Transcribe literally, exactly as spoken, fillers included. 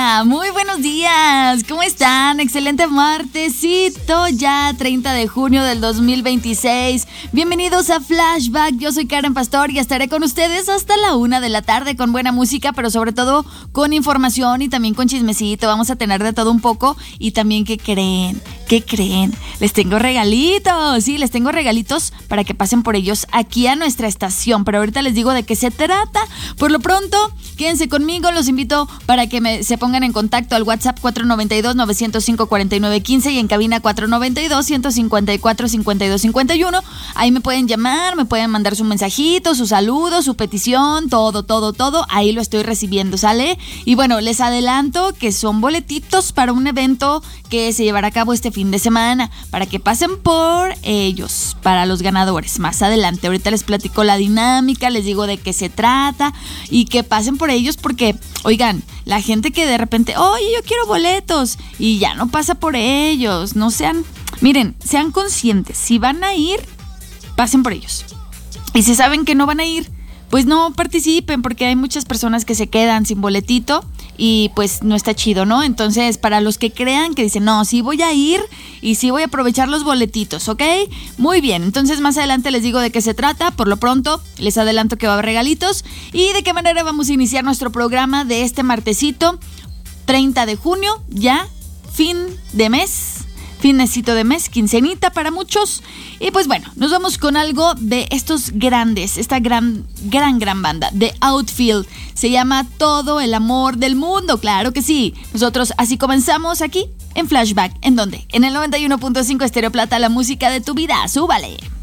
Hola, muy buenos días. ¿Cómo están? Excelente martesito, ya treinta de junio del dos mil veintiséis. Bienvenidos a Flashback. Yo soy Karen Pastor y estaré con ustedes hasta la una de la tarde con buena música, pero sobre todo con información y también con chismecito. Vamos a tener de todo un poco y también, ¿qué creen? ¿Qué creen? Les tengo regalitos, sí, les tengo regalitos para que pasen por ellos aquí a nuestra estación, pero ahorita les digo de qué se trata. Por lo pronto, quédense conmigo, los invito para que me, se pongan en contacto al WhatsApp cuatro nueve dos, nueve cero cinco, cuatro nueve uno cinco y en cabina cuatro nueve dos, uno cinco cuatro, cinco dos cinco uno. Ahí me pueden llamar, me pueden mandar su mensajito, su saludo, su petición, todo, todo, todo. Ahí lo estoy recibiendo, ¿sale? Y bueno, les adelanto que son boletitos para un evento que se llevará a cabo este fin de semana, para que pasen por ellos, para los ganadores. Más adelante, ahorita les platico la dinámica, les digo de qué se trata y que pasen por ellos porque, oigan, la gente que de repente, oye, yo quiero boletos y ya no pasa por ellos, no sean, miren, sean conscientes, si van a ir, pasen por ellos. Y si saben que no van a ir, pues no participen porque hay muchas personas que se quedan sin boletito y pues no está chido, ¿no? Entonces, para los que crean que dicen, no, sí voy a ir y sí voy a aprovechar los boletitos, ¿ok? Muy bien, entonces más adelante les digo de qué se trata. Por lo pronto, les adelanto que va a haber regalitos y de qué manera vamos a iniciar nuestro programa de este martesito, treinta de junio, ya fin de mes. Finecito de mes, quincenita para muchos. Y pues bueno, nos vamos con algo de estos grandes, esta gran, gran, gran banda, The Outfield. Se llama Todo el Amor del Mundo, claro que sí. Nosotros así comenzamos aquí en Flashback. ¿En dónde? En el noventa y uno punto cinco Estéreo Plata, la música de tu vida. ¡Súbale!